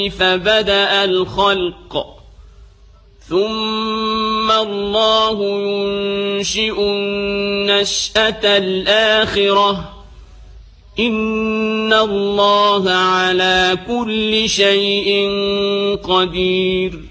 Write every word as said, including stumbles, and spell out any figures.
كيف بدأ الخلق ثم الله ينشئ النشأة الآخرة إن الله على كل شيء قدير.